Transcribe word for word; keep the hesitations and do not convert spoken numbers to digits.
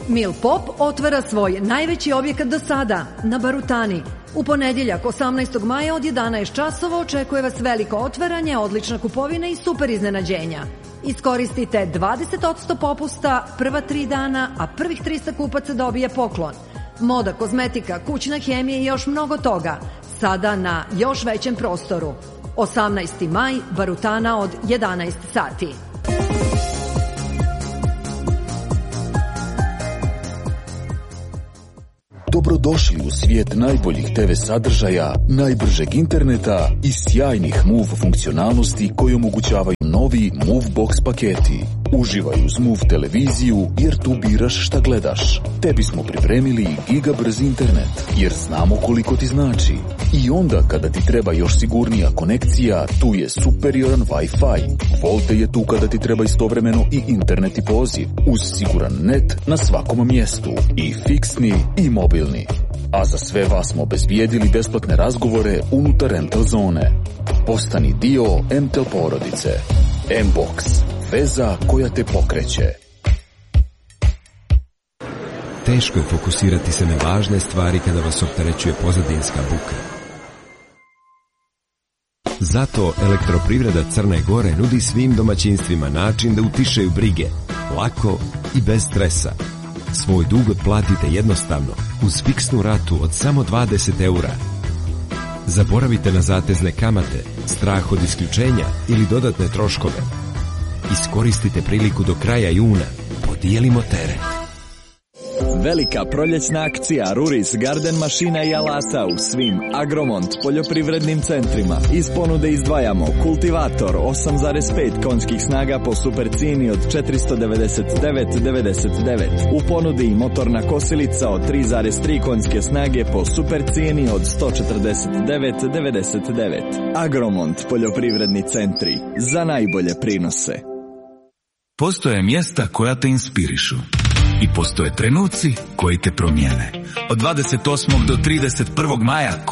Mil Pop otvara svoj najveći objekat do sada na Barutani. U ponedeljak osamnaestog maja od jedanaest časova očekuje vas veliko otvaranje, odlična kupovina i super iznenađenja. Iskoristite dvadeset posto popusta prva tri dana, a prvih trista kupaca dobije poklon. Moda, kozmetika, kućna hemija i još mnogo toga. Sada na još većem prostoru. osamnaesti maj, Barutana od jedanaest sati. Dobrodošli u svijet najboljih te ve sadržaja, najbržeg interneta i sjajnih Move funkcionalnosti koje omogućavaju novi Move Box paketi. Uživaj uz Move televiziju jer tu biraš šta gledaš. Tebi smo pripremili gigabrz internet jer znamo koliko ti znači. I onda kada ti treba još sigurnija konekcija, tu je superioran Wi-Fi. Volte je tu kada ti treba istovremeno i internet i poziv, uz siguran net na svakom mjestu, i fiksni i mobilni. A za sve vas smo obezbijedili besplatne razgovore unutar M T L zone. Postani dio M T L porodice. M-Box. Veza koja te pokreće. Teško je fokusirati se na važne stvari kada vas opterećuje pozadinska buka. Zato Elektroprivreda Crne Gore nudi svim domaćinstvima način da utišaju brige, lako i bez stresa. Svoj dug otplatite jednostavno, uz fiksnu ratu od samo dvadeset eura. Zaboravite na zatezne kamate, strah od isključenja ili dodatne troškove. Iskoristite priliku do kraja juna. Podijelimo teret. Velika proljećna akcija Ruris Garden mašina i alata u svim Agromont poljoprivrednim centrima. Iz ponude izdvajamo kultivator osam zarez pet konjskih snaga po super cijeni od četiristo devedeset devet devedeset devet. U ponudi i motorna kosilica od tri zarez tri konjske snage po super cijeni od sto četrdeset devet devedeset devet. Agromont poljoprivredni centri, za najbolje prinose. Postoje mjesta koja te inspirišu. I postoje trenuci koji te promijene. Od dvadeset osmog do trideset prvog maja